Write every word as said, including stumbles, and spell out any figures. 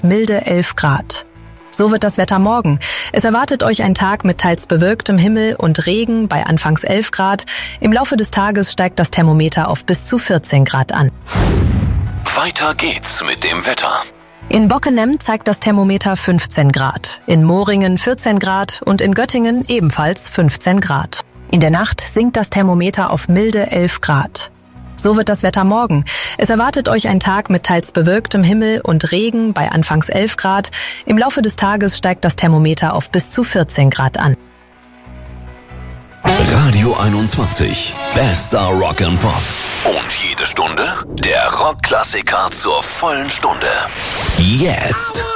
milde elf Grad. So wird das Wetter morgen. Es erwartet euch ein Tag mit teils bewölktem Himmel und Regen bei anfangs elf Grad. Im Laufe des Tages steigt das Thermometer auf bis zu vierzehn Grad an. Weiter geht's mit dem Wetter. In Bockenem zeigt das Thermometer fünfzehn Grad, in Moringen vierzehn Grad und in Göttingen ebenfalls fünfzehn Grad. In der Nacht sinkt das Thermometer auf milde elf Grad. So wird das Wetter morgen. Es erwartet euch ein Tag mit teils bewölktem Himmel und Regen bei anfangs elf Grad. Im Laufe des Tages steigt das Thermometer auf bis zu vierzehn Grad an. Radio einundzwanzig. Bester Rock and Pop. Und jede Stunde der Rockklassiker zur vollen Stunde. Jetzt.